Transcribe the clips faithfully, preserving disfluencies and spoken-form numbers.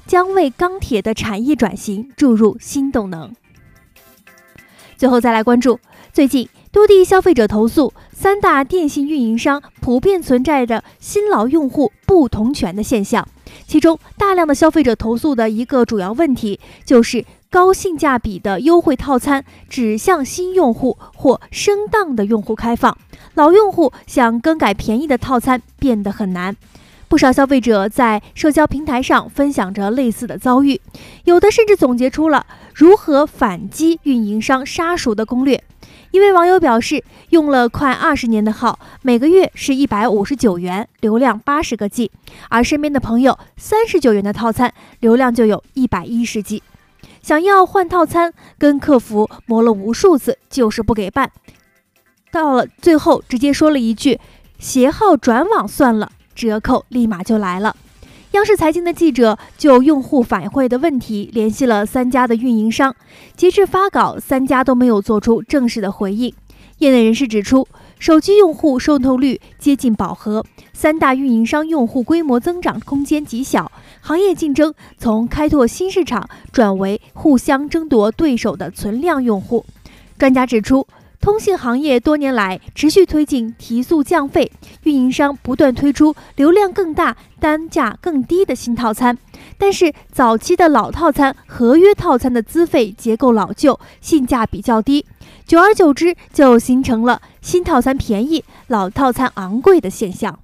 将为钢铁的产业转型注入新动能。最后再来关注，最近多地消费者投诉三大电信运营商普遍存在着新老用户不同权的现象，其中大量的消费者投诉的一个主要问题就是高性价比的优惠套餐只向新用户或升档的用户开放，老用户想更改便宜的套餐变得很难。不少消费者在社交平台上分享着类似的遭遇，有的甚至总结出了如何反击运营商杀熟的攻略。一位网友表示，用了快二十年的号，每个月是一百五十九元，流量八十个 G， 而身边的朋友三十九元的套餐，流量就有一百一十 G。想要换套餐，跟客服磨了无数次，就是不给办。到了最后，直接说了一句“携号转网算了”，折扣立马就来了。央视财经的记者就用户反馈的问题联系了三家的运营商，截至发稿，三家都没有做出正式的回应。业内人士指出，手机用户渗透率接近饱和，三大运营商用户规模增长空间极小，行业竞争从开拓新市场转为互相争夺对手的存量用户。专家指出，通信行业多年来持续推进提速降费，运营商不断推出流量更大、单价更低的新套餐，但是早期的老套餐、合约套餐的资费结构老旧，性价比较低，久而久之就形成了新套餐便宜、老套餐昂贵的现象。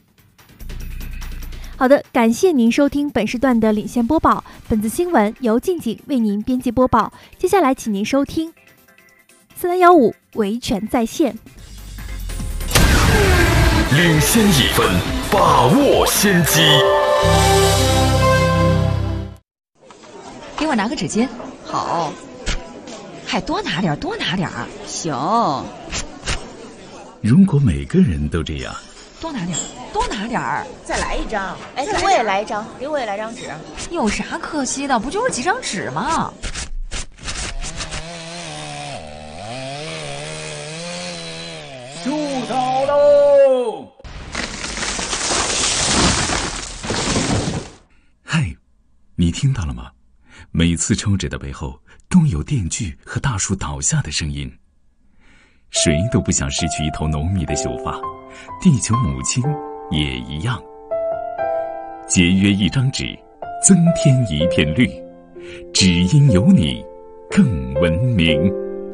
好的，感谢您收听本时段的领先播报，本次新闻由静静为您编辑播报。接下来请您收听四三一五维权在线， 领先一分，把握先机。 给我拿个纸巾。 好， 还多拿点，多拿点。 行。 如果每个人都这样， 多拿点，多拿点儿。 再来一张。哎，给我也来一张，给我也来张纸。 有啥可惜的？不就是几张纸吗？ 住手喽！ 嗨，你听到了吗？每次抽纸的背后都有电锯和大树倒下的声音。谁都不想失去一头浓密的秀发，地球母亲也一样。节约一张纸，增添一片绿，只因有你更文明。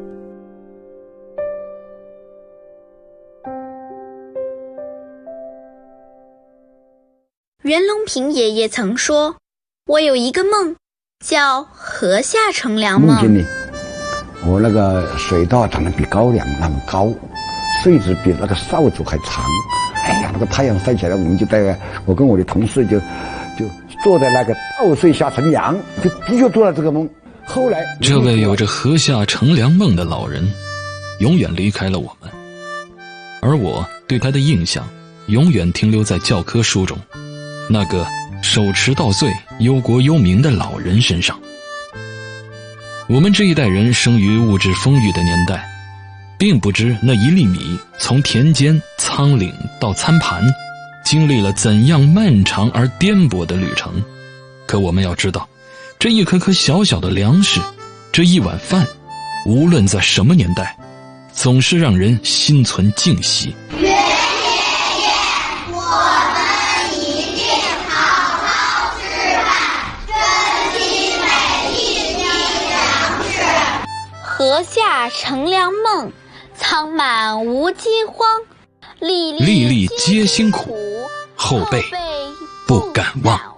袁隆平爷爷曾说，我有一个梦，叫河下乘凉梦。 梦见呢，我那个水稻长得比高粱那么高，穗子比那个扫帚还长。哎呀，那个太阳晒起来，我们就在我跟我的同事就就坐在那个稻穗下乘凉，就的确做了这个梦。后来这位有着河下乘凉梦的老人永远离开了我们，而我对他的印象永远停留在教科书中那个手持稻穗忧国忧民的老人身上。我们这一代人生于物质丰裕的年代，并不知那一粒米从田间仓廪到餐盘经历了怎样漫长而颠簸的旅程。可我们要知道，这一颗颗小小的粮食，这一碗饭，无论在什么年代，总是让人心存敬惜。 袁爷爷，我们一定好好吃饭，珍惜每一滴粮食。 河下乘凉梦，仓满无饥荒，粒粒粒皆辛苦，后辈不敢忘。